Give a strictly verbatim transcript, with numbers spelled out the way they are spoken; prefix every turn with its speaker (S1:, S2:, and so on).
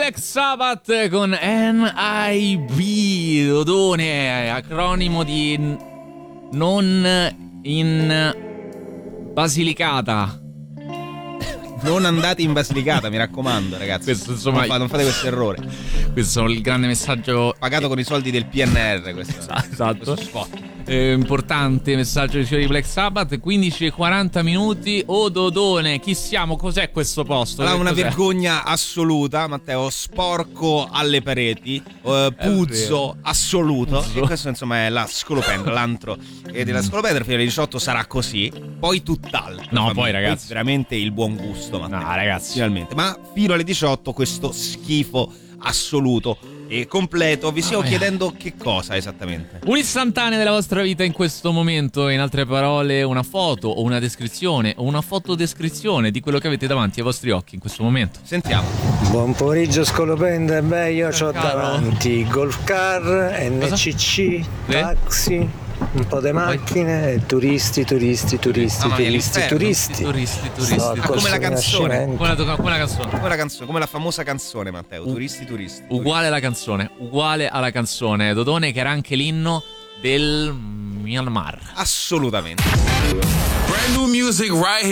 S1: Black Sabbath con N I B, Dodone, acronimo di non in Basilicata.
S2: Non andate in Basilicata, mi raccomando, ragazzi.
S1: Questo, insomma,
S2: non, fa, non fate questo errore.
S1: Questo è il grande messaggio
S2: pagato con i soldi del P N R, questo,
S1: esatto.
S2: questo spot.
S1: Eh, importante messaggio di Black Sabbath. Quindici e quaranta minuti. O Dodone, chi siamo? Cos'è questo posto?
S2: Allora, una
S1: cos'è?
S2: vergogna assoluta, Matteo. Sporco alle pareti, uh, puzzo assoluto. Puzzo. E questo insomma è la Scolopendra, l'antro e della Scolopendra fino alle diciotto sarà così. Poi tutt'altro.
S1: No,
S2: famiglia.
S1: poi ragazzi,
S2: poi veramente il buon gusto, Matteo.
S1: No, ragazzi,
S2: finalmente. Ma fino alle diciotto questo schifo assoluto e completo. Vi stiamo oh, chiedendo yeah. che cosa esattamente?
S1: Un'istantanea della vostra vita in questo momento, in altre parole una foto o una descrizione o una fotodescrizione di quello che avete davanti ai vostri occhi in questo momento.
S2: Sentiamo.
S3: Buon pomeriggio Scolopendra, beh io ho davanti golf car, N C C, taxi, un po' di macchine e turisti, turisti, turisti,
S2: no,
S3: turisti, turisti,
S1: turisti, turisti.
S2: No, come la canzone.
S1: Come la, come la canzone.
S2: Come la canzone, come la famosa canzone, Matteo. U- turisti, turisti.
S1: Uguale alla canzone, uguale alla canzone. Dodone, che era anche l'inno del Myanmar.
S2: Assolutamente.
S4: Brand new music right